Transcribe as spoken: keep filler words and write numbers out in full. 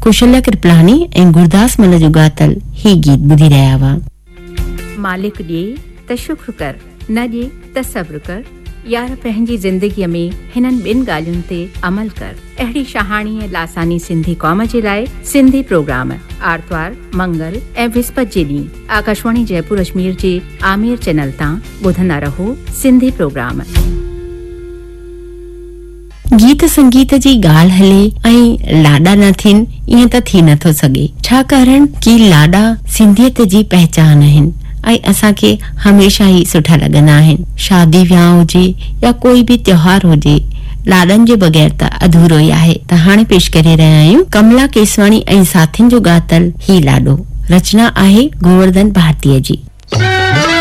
कुशल्या कृपलानी ऐं गुरदास मल जो गातल ही गीत ॿुधी रहिया हुआ। मालिक ॾे त शुक्र कर, न ॾे त सब्र कर, यार पंहिंजी ज़िंदगीअ में हिननि ॿिनि ॻाल्हियुनि ते अमल कर। अहिड़ी शहाणी ऐं लासानी सिंधी क़ौम जे लाइ सिंधी प्रोग्राम आर्तवार, मंगल ऐं विस्पति जे ॾींहुं आकाशवाणी जयपुर अजमेर जे आमिर चैनल तां ॿुधंदा रहो सिंधी प्रोग्राम। गीत संगीत जी ॻाल्हि हले ऐं लाॾा न थियनि ईअं त थी नथो सघे, छाकाणि कि लाॾा सिंधियत जी पहचान आहिनि ऐं असांखे हमेशा ई सुठा लॻंदा आहिनि। शादी वियांह हुजे या कोई बि त्योहार हुजे, लाॾनि जे बगैर त अधूरो ई आहे। त हाणे पेश करे रहिया आहियूं कमला केसवाणी ऐं साथियुनि जो गातल ही लाॾो। रचना आहे गोवर्धन भारतीय जी।